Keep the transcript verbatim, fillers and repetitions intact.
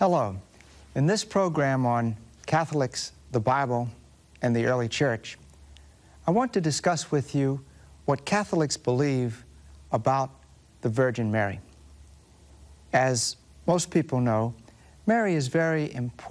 Hello. In this program on Catholics, the Bible, and the early church, I want to discuss with you what Catholics believe about the Virgin Mary. As most people know, Mary is very important